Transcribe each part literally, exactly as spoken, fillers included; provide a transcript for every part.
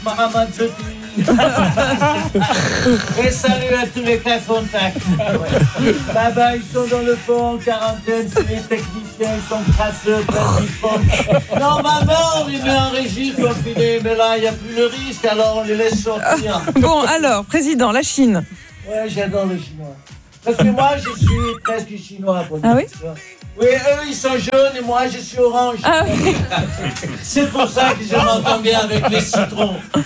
Maramazzotti. Et salut à tous les cas contacts. Ouais. Bah bah, ils sont dans le fond, en quarantaine, c'est les techniciens, ils sont crasseux, plein de normalement, on les met en régie confinés, mais là, il n'y a plus le risque, alors on les laisse sortir. Bon, alors, président, la Chine. Ouais, j'adore les Chinois. Parce que moi, je suis presque chinois. Pour ah oui Oui, eux, ils sont jaunes et moi, je suis orange. Ah oui. C'est pour ça que je m'entends bien avec les citrons. Je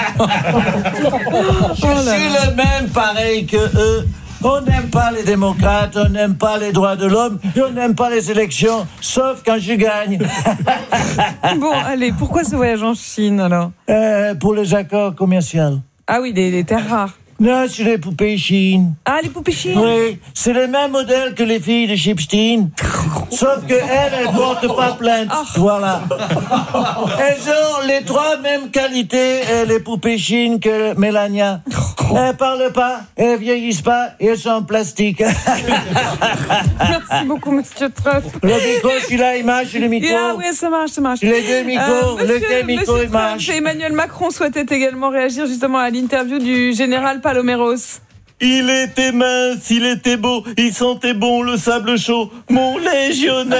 suis le même, pareil que eux. On n'aime pas les démocrates, on n'aime pas les droits de l'homme, et on n'aime pas les élections, sauf quand je gagne. Bon, allez, pourquoi ce voyage en Chine, alors ? euh, Pour les accords commerciaux. Ah oui, des, des terres rares. Non, c'est les poupées chines. Ah, les poupées chines. Oui, c'est le même modèle que les filles de Chipstein. Sauf que elles, elles portent pas plainte. Oh. Voilà. Elles ont les trois mêmes qualités, les poupées chines, que Mélania. Elles parlent pas, elles vieillissent pas, et elles sont en plastique. Merci beaucoup, monsieur Trump. Le micro, celui-là, il marche, le micro. Ah oui, ça marche, ça marche. Les deux micros, euh, lequel micro, il marche. Emmanuel Macron souhaitait également réagir justement à l'interview du général Paloméros. Il était mince, il était beau, il sentait bon le sable chaud, mon légionnaire.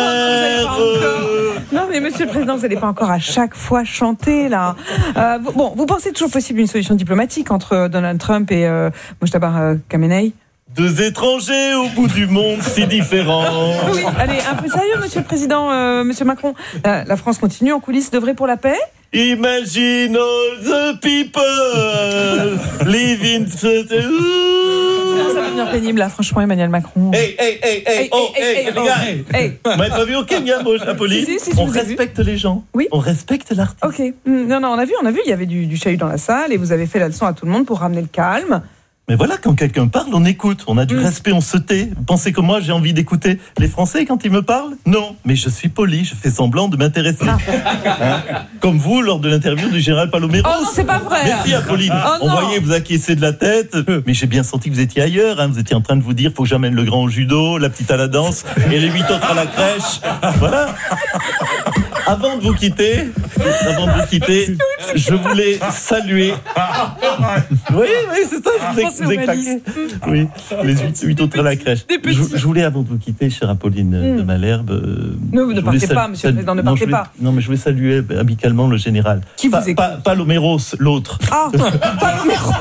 Non mais monsieur le président, vous n'allez pas encore à chaque fois chanter là. Euh, bon, vous pensez toujours possible une solution diplomatique entre Donald Trump et euh, Mojtaba euh, Khamenei ? Deux étrangers au bout du monde, c'est différent. Oui, allez, un peu sérieux, monsieur le président, euh, monsieur Macron. La, la France continue en coulisses d'œuvrer pour la paix ? Imagine all the people living. Ça va devenir pénible là, franchement, Emmanuel Macron. Hey, hey, hey, hey, oh, hey, hey, les gars, hey. Hey. Vous m'avez pas vu au Kenya, moi, Apolline ? Si, si, si, on respecte les gens. Oui. On respecte l'artiste. Ok. Non, non, on a vu, on a vu, il y avait du, du chahut dans la salle et vous avez fait la leçon à tout le monde pour ramener le calme. Mais voilà, quand quelqu'un parle, on écoute. On a du mmh. respect, on se tait. Vous pensez que moi, j'ai envie d'écouter les Français quand ils me parlent ? Non, mais je suis poli, je fais semblant de m'intéresser. Ah. Hein ? Comme vous, lors de l'interview du général Paloméros. Oh non, c'est pas vrai. Merci, Apolline. Oh, on voyait vous acquiescer de la tête. Mais j'ai bien senti que vous étiez ailleurs. Hein. Vous étiez en train de vous dire, faut que j'amène le grand au judo, la petite à la danse et les huit autres à la crèche. Voilà. Avant de vous quitter, avant de vous quitter, je voulais saluer. Oui, oui, c'est ça, je vous ai, vous ai craqué. Oui, les huit autres à la crèche. Je, je voulais, avant de vous quitter, chère Apolline mm. de Malherbe. Euh, non, vous ne partez sal- pas, monsieur sal- le président, ne partez voulais, pas. Non, mais je voulais saluer amicalement le général. Qui pa, vous écoute pa, Paloméros, l'autre. Ah, Paloméros.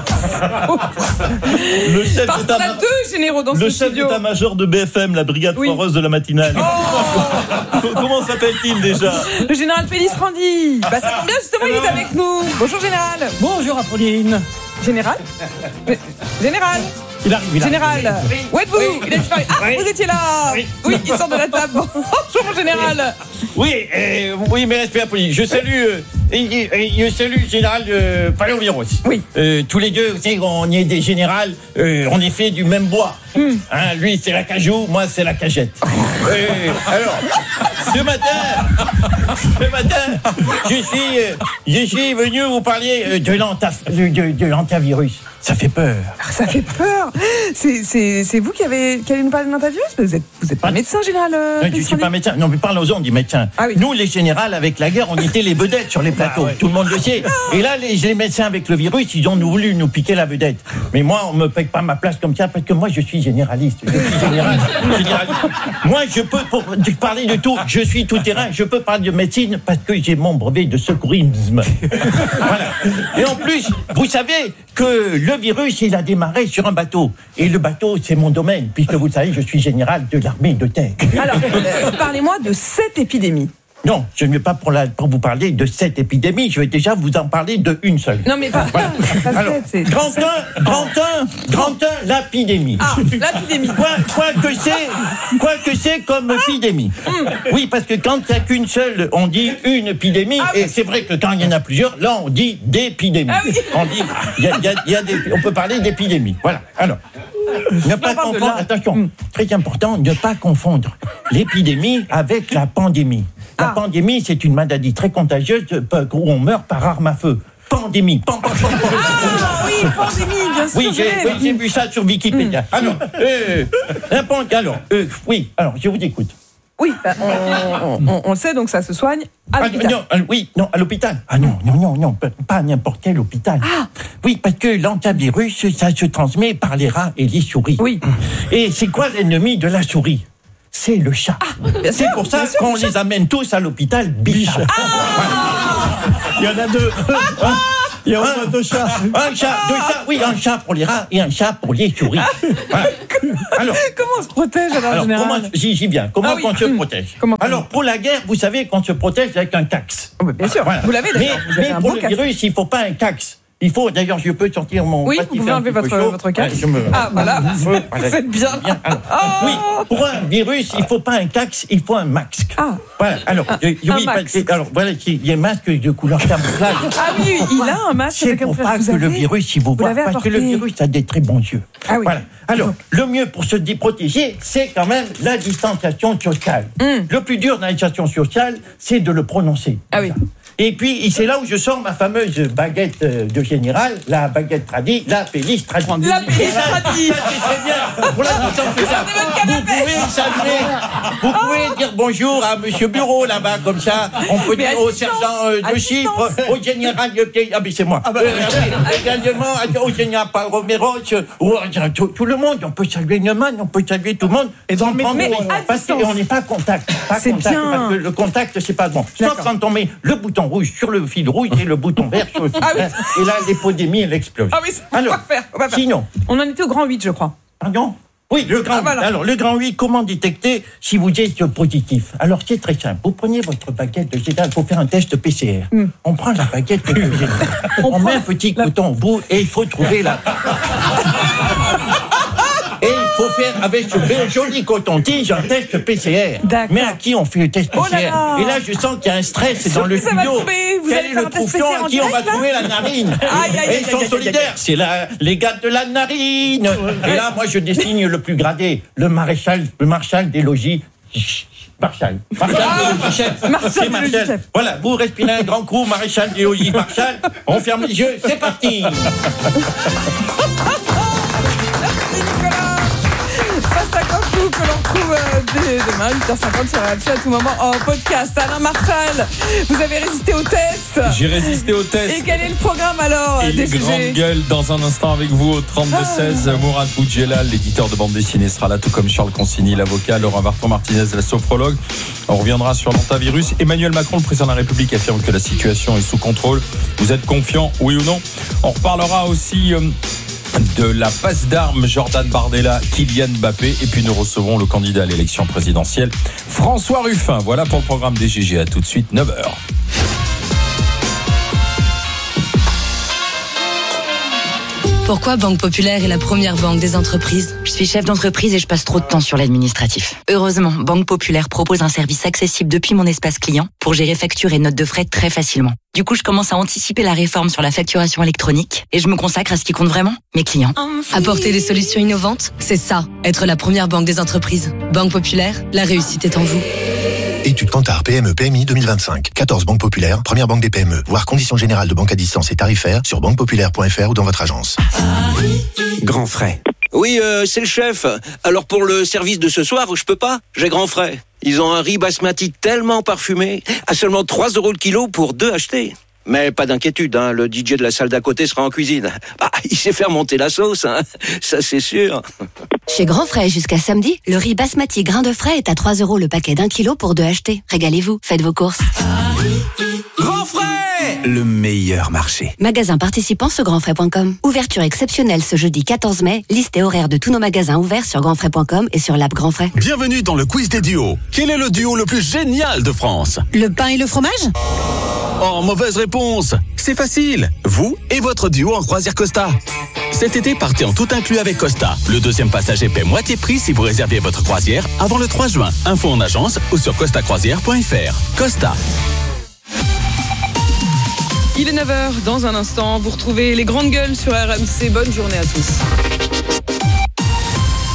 Le chef Parce qu'on a deux généraux dans le ce studio. Le chef d'état-major de B F M, la brigade oui. foireuse de la matinale. Oh Comment s'appelle-t-il déjà ? Le général Pellistrandi. Bah ça tombe bien, justement, il est avec nous. Bonjour, général. Bonjour, Apolline. Général Général Il arrive, il Général arrive. oui. Où êtes-vous oui. Il est disparu. Ah, oui. Vous étiez là oui. oui, il sort de la table. Bonjour, mon général. Oui, euh, oui, mais respect, Apolline. Je salue, euh, je salue le général euh, Paloméros. Oui. Euh, tous les deux, vous savez, on est des générales, euh, on est fait du même bois. Mm. Hein, lui, c'est la cajou, moi, c'est la cagette. euh, alors, ce matin, ce matin, je suis, euh, je suis venu vous parler euh, de, l'anta, de, de, de l'antivirus. Ça fait peur. Ah, ça fait peur. C'est, c'est, c'est vous qui, avez, qui allez nous parler de l'antivirus ? Vous êtes, vous êtes pas médecin, général euh, Non, je ne suis pas médecin. Non, mais parlons-en, on dit médecin. Ah, oui. Nous, les générales, avec la guerre, on était les vedettes sur les plateaux. Ah, ouais. Tout le monde le sait. Et là, les, les médecins avec le virus, ils ont voulu nous piquer la vedette. Mais moi, on ne me paye pas ma place comme ça parce que moi, je suis généraliste. Je suis général, généraliste. Moi, je peux pour, parler de tout. Je suis tout terrain. Je peux parler de médecine parce que j'ai mon brevet de secourisme. Voilà. Et en plus, vous savez que le virus, il a démarré sur un bateau. Et le bateau, c'est mon domaine, puisque vous savez, je suis général de l'armée de terre. Alors, euh, parlez-moi de cette épidémie. Non, je ne vais pas pour, la, pour vous parler de cette épidémie, je vais déjà vous en parler de une seule. Non, mais pas, voilà. pas Alors, c'est... Grand un, grand un, grand un, l'épidémie. Ah, l'épidémie. Quoi, quoi que c'est, quoi que c'est comme épidémie. Mm. Oui, parce que quand il n'y a qu'une seule, on dit une épidémie, ah, et oui. c'est vrai que quand il y en a plusieurs, là, on dit d'épidémie. Ah, oui. On dit, y a, y a, y a des, on peut parler d'épidémie. Voilà. Alors. Ne pas confondre, attention, mm. très important, ne pas confondre l'épidémie avec la pandémie. La ah. pandémie, c'est une maladie très contagieuse où on meurt par arme à feu. Pandémie. Pan, pan, pan, pan. Ah oui, pandémie, bien sûr. Oui, j'ai, oui, j'ai vu ça sur Wikipédia. Mm. Alors, euh, alors euh, oui, alors je vous écoute. Oui, bah, on, on, on le sait, donc ça se soigne à l'hôpital. Ah, non, oui, non, à l'hôpital. Ah non, non, non, non, pas à n'importe quel hôpital. Ah. Oui, parce que l'hantavirus, ça se transmet par les rats et les souris. Oui. Et c'est quoi l'ennemi de la souris ? C'est le chat. Ah, c'est pour ça sûr, qu'on les amène tous à l'hôpital Bichat. Ah. Il y en a deux. Il y a un, deux chats. Un chat, deux chats, oui, un chat pour les rats et un chat pour les souris. Voilà. Alors, comment on se protège alors, alors en général comment, j'y, j'y viens. Comment ah, oui. on se protège comment Alors, pour la guerre, vous savez qu'on se protège avec un cax. Oh, bien sûr, voilà. Vous l'avez d'ailleurs. Mais, vous avez mais un pour bon le cax. virus, il ne faut pas un cax. Il faut, d'ailleurs, je peux sortir mon... Oui, vous pouvez enlever votre, votre cax. Ouais, me... Ah, voilà, vous faites bien. bien. Alors, oh. Oui, pour un virus, il ne faut pas un cax, il faut un masque. Ah. Voilà, alors, ah, je, je, oui, masque. alors voilà, il y a un masque de couleur camouflage. Ah oui, il a un masque de camouflage. C'est pour pas que le virus, il vous voit, parce apporté. que le virus a des très bons yeux. Ah oui. Voilà. Alors, le mieux pour se protéger, c'est quand même la distanciation sociale. Mm. Le plus dur dans la distanciation sociale, c'est de le prononcer. Ah oui. Et puis, c'est là où je sors ma fameuse baguette de général, la baguette tradie, la péniche tradie. La péniche tradie. C'est très bien. Pour l'instant, c'est ça. Vous pouvez saluer, vous pouvez dire bonjour à Monsieur Bureau là-bas, comme ça. On peut dire au sergent euh, de chiffres, au général de pied. Ah, mais c'est moi. Ah bah, euh, également au général Romero, tout, tout le monde. On peut saluer Neumann, on peut saluer tout le monde. Et dans le mais parce qu'on n'est pas contact. Pas c'est contact, bien. Parce que le contact, c'est pas bon. Sauf quand on met le bouton rouge sur le fil rouge et le bouton vert sur le fil ah vert. Oui. Et là, l'épidémie, elle explose. Ah oui, alors, on va faire, on va faire. Sinon. On en était au grand huit, je crois. Pardon ? Oui, le grand ah, voilà. Alors, le grand huit, comment détecter si vous êtes positif ? Alors, c'est très simple. Vous prenez votre baguette de général, il faut faire un test P C R. Mm. On prend la baguette de général. on, on met un petit la... coton au bout et il faut trouver la... Et il faut faire avec ce joli coton-tige un test P C R. D'accord. Mais à qui on fait le test P C R ? Oh là là. Et là, je sens qu'il y a un stress dans le studio. Quel est le troufion à qui on va trouver la narine ? Aïe, aïe, Et ils sont aïe, solidaires. Aïe, aïe. C'est la, les gars de la narine. Et là, moi, je désigne le plus gradé, le maréchal, le marshal des logis. Marshal. Marshal ah, des logis, chef. Marshal c'est Marshal. Chef. Voilà, vous respirez un grand coup, maréchal des logis, Marshal. On ferme les yeux, c'est parti. Que l'on retrouve euh, dès demain, huit heures cinquante sur R M C à tout moment en podcast. Alain Marchal, vous avez résisté au test. J'ai résisté au test. Et quel est le programme alors ? Et des les grandes gueules dans un instant avec vous au trente-deux seize. Ah. Mourad Boudjelal, l'éditeur de bande dessinée, sera là, tout comme Charles Consigny, l'avocat, Laurent Varton-Martinez, la sophrologue. On reviendra sur l'hantavirus. Emmanuel Macron, le président de la République, affirme que la situation est sous contrôle. Vous êtes confiant, oui ou non ? On reparlera aussi... Euh, de la passe d'armes Jordan Bardella, Kylian Mbappé, et puis nous recevrons le candidat à l'élection présidentielle François Ruffin. Voilà pour le programme des G G. À tout de suite, neuf heures. Pourquoi Banque Populaire est la première banque des entreprises ? Je suis chef d'entreprise et je passe trop de temps sur l'administratif. Heureusement, Banque Populaire propose un service accessible depuis mon espace client pour gérer factures et notes de frais très facilement. Du coup, je commence à anticiper la réforme sur la facturation électronique et je me consacre à ce qui compte vraiment, mes clients. Apporter des solutions innovantes, c'est ça, être la première banque des entreprises. Banque Populaire, la réussite est en vous. Étude Kantar P M E P M I deux mille vingt-cinq. quatorze banques populaires, première banque des P M E. Voir conditions générales de banque à distance et tarifaires sur banque populaire point f r ou dans votre agence. Grand frais. Oui, euh, c'est le chef. Alors pour le service de ce soir, je peux pas. J'ai grand frais. Ils ont un riz basmati tellement parfumé, à seulement trois euros le kilo pour deux achetés. Mais pas d'inquiétude, hein, le D J de la salle d'à côté sera en cuisine. Bah, il sait faire monter la sauce, hein, ça c'est sûr. Chez Grand Frais, jusqu'à samedi, le riz basmati grain de frais est à trois euros le paquet d'un kilo pour deux achetés. Régalez-vous, faites vos courses. Grand Frais, le meilleur marché. Magasin participant sur grand frais point com. Ouverture exceptionnelle ce jeudi quatorze mai. Liste et horaire de tous nos magasins ouverts sur grand frais point com et sur l'app Grand Frais. Bienvenue dans le quiz des duos. Quel est le duo le plus génial de France ? Le pain et le fromage ? Oh, mauvaise réponse. C'est facile. Vous et votre duo en croisière Costa. Cet été, partez en tout inclus avec Costa. Le deuxième passager paie moitié prix si vous réservez votre croisière avant le trois juin. Info en agence ou sur costa croisière point f r. Costa. Il est neuf heures. Dans un instant, vous retrouvez les grandes gueules sur R M C. Bonne journée à tous.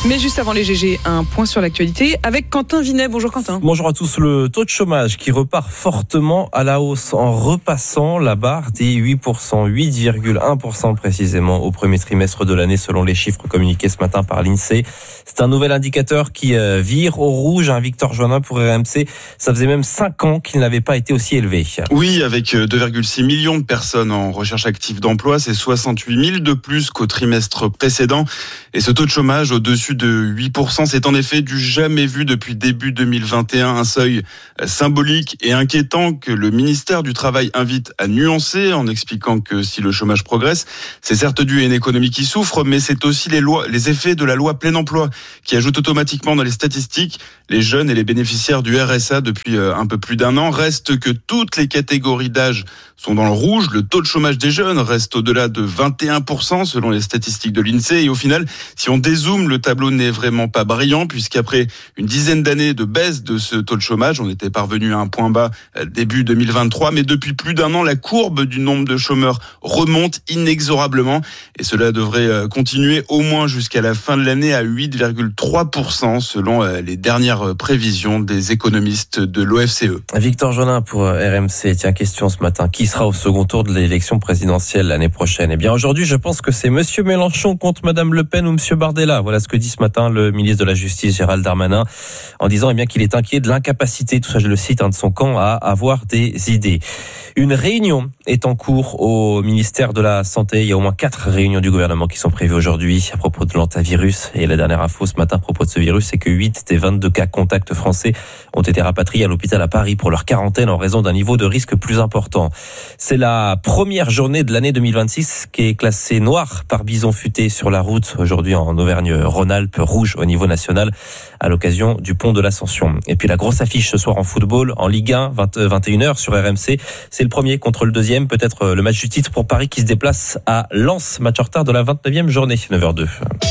Mais juste avant les G G, un point sur l'actualité avec Quentin Vinet. Bonjour Quentin. Bonjour à tous. Le taux de chômage qui repart fortement à la hausse en repassant la barre des huit pour cent, huit virgule un pour cent précisément au premier trimestre de l'année selon les chiffres communiqués ce matin par l'INSEE. C'est un nouvel indicateur qui vire au rouge. Un Victor Joannin pour R M C. Ça faisait même cinq ans qu'il n'avait pas été aussi élevé. Oui, avec deux virgule six millions de personnes en recherche active d'emploi, c'est soixante-huit mille de plus qu'au trimestre précédent. Et ce taux de chômage au-dessus de huit pour cent, c'est en effet du jamais vu depuis début deux mille vingt et un, un seuil symbolique et inquiétant que le ministère du Travail invite à nuancer en expliquant que si le chômage progresse, c'est certes dû à une économie qui souffre, mais c'est aussi les lois, les effets de la loi plein emploi qui ajoutent automatiquement dans les statistiques les jeunes et les bénéficiaires du R S A depuis un peu plus d'un an. Reste que toutes les catégories d'âge sont dans le rouge. Le taux de chômage des jeunes reste au-delà de vingt et un pour cent selon les statistiques de l'INSEE. Et au final, si on dézoome, le tableau n'est vraiment pas brillant puisqu'après une dizaine d'années de baisse de ce taux de chômage, on était parvenu à un point bas début deux mille vingt-trois. Mais depuis plus d'un an, la courbe du nombre de chômeurs remonte inexorablement. Et cela devrait continuer au moins jusqu'à la fin de l'année à huit virgule trois pour cent selon les dernières prévisions des économistes de l'O F C E. Victor Joannin pour R M C. Tiens, question ce matin. Qui sera au second tour de l'élection présidentielle l'année prochaine? Eh bien, aujourd'hui, je pense que c'est Monsieur Mélenchon contre Madame Le Pen ou Monsieur Bardella. Voilà ce que dit ce matin le ministre de la Justice, Gérald Darmanin, en disant eh bien qu'il est inquiet de l'incapacité, tout ça je le cite, hein, de son camp à avoir des idées. Une réunion est en cours au ministère de la Santé. Il y a au moins quatre réunions du gouvernement qui sont prévues aujourd'hui à propos de l'hantavirus. Et la dernière info ce matin à propos de ce virus, c'est que huit des vingt-deux cas contacts français ont été rapatriés à l'hôpital à Paris pour leur quarantaine en raison d'un niveau de risque plus important. C'est la première journée de l'année deux mille vingt-six qui est classée noire par bison futé sur la route aujourd'hui en Auvergne-Rhône-Alpes, rouge au niveau national à l'occasion du pont de l'Ascension. Et puis la grosse affiche ce soir en football, en Ligue un, vingt, vingt et une heures sur R M C. C'est le premier contre le deuxième, peut-être le match du titre pour Paris qui se déplace à Lens, match en retard de la vingt-neuvième journée, neuf heures deux.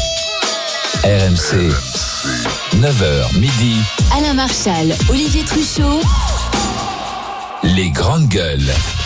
R M C, neuf heures midi. Alain Marchal, Olivier Truchot. Les grandes gueules.